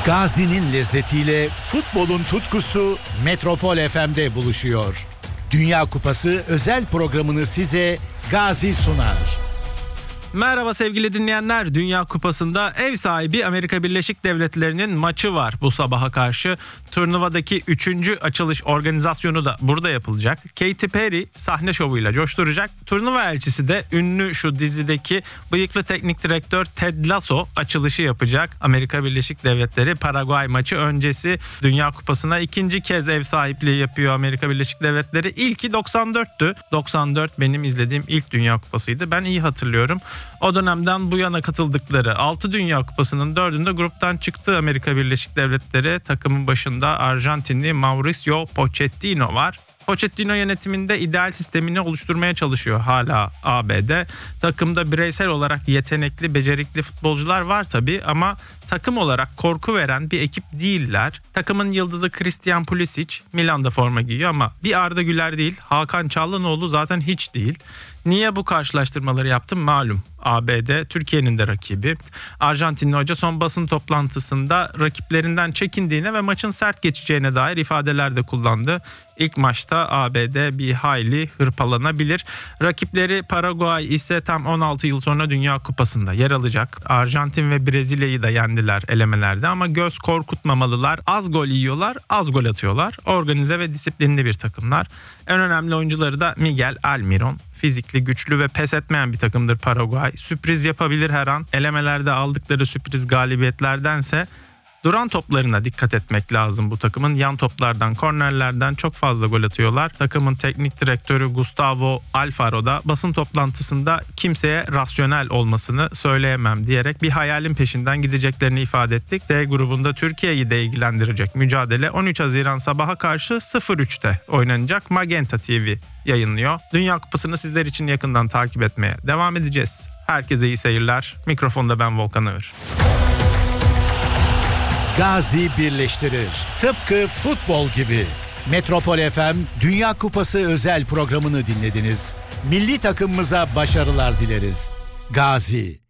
Gazi'nin lezzetiyle futbolun tutkusu Metropol FM'de buluşuyor. Dünya Kupası özel programını size Gazi sunar. Merhaba sevgili dinleyenler. Dünya Kupası'nda ev sahibi Amerika Birleşik Devletleri'nin maçı var bu sabaha karşı. Turnuvadaki 3. açılış organizasyonu da burada yapılacak. Katy Perry sahne şovuyla coşturacak. Turnuva elçisi de ünlü şu dizideki bıyıklı teknik direktör Ted Lasso açılışı yapacak. Amerika Birleşik Devletleri Paraguay maçı öncesi Dünya Kupası'na ikinci kez ev sahipliği yapıyor Amerika Birleşik Devletleri. İlki 94'tü. 94 benim izlediğim ilk Dünya Kupası'ydı. Ben iyi hatırlıyorum. O dönemden bu yana katıldıkları 6 Dünya Kupası'nın 4'ünde gruptan çıktı Amerika Birleşik Devletleri. Takımın başında Arjantinli Mauricio Pochettino var. Pochettino yönetiminde ideal sistemini oluşturmaya çalışıyor hala ABD. Takımda bireysel olarak yetenekli, becerikli futbolcular var tabii ama takım olarak korku veren bir ekip değiller. Takımın yıldızı Christian Pulisic Milan'da forma giyiyor ama bir Arda Güler değil, Hakan Çalhanoğlu zaten hiç değil. Niye bu karşılaştırmaları yaptım malum. ABD Türkiye'nin de rakibi. Arjantinli hoca son basın toplantısında rakiplerinden çekindiğine ve maçın sert geçeceğine dair ifadeler de kullandı. İlk maçta ABD bir hayli hırpalanabilir. Rakipleri Paraguay ise tam 16 yıl sonra Dünya Kupası'nda yer alacak. Arjantin ve Brezilya'yı da yendiler elemelerde ama göz korkutmamalılar. Az gol yiyorlar, az gol atıyorlar. Organize ve disiplinli bir takımlar. En önemli oyuncuları da Miguel Almiron. Fizikli, güçlü ve pes etmeyen bir takımdır Paraguay. Sürpriz yapabilir her an. Elemelerde aldıkları sürpriz galibiyetlerdense duran toplarına dikkat etmek lazım bu takımın. Yan toplardan, kornerlerden çok fazla gol atıyorlar. Takımın teknik direktörü Gustavo Alfaro da basın toplantısında kimseye rasyonel olmasını söyleyemem diyerek bir hayalin peşinden gideceklerini ifade ettik. D grubunda Türkiye'yi de ilgilendirecek mücadele 13 Haziran sabaha karşı 03'te oynanacak. Magenta TV yayınlıyor. Dünya Kupası'nı sizler için yakından takip etmeye devam edeceğiz. Herkese iyi seyirler. Mikrofonda ben Volkan Ağır. Gazi birleştirir. Tıpkı futbol gibi. Metropol FM Dünya Kupası özel programını dinlediniz. Milli takımımıza başarılar dileriz. Gazi.